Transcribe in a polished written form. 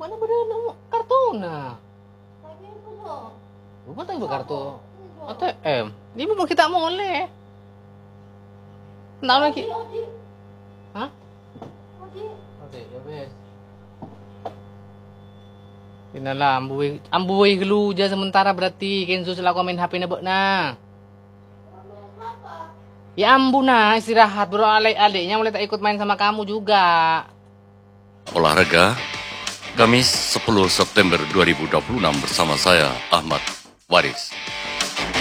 Mana pada kartu na? Lagi apa tuh? Lupa tayo kartu ATM. Di mo makita mo ulit. Tao lagi. Oji. Hah? Oji. Oke, ya wes. Tinala, ambuhay geluja sementara berarti Kenzo selaku main HP na na. Ya ambu na, istirahat bro alay-alaynya mulai tak ikut main sama kamu juga. Olahraga Kamis 10 September 2026 bersama saya Ahmad Waris.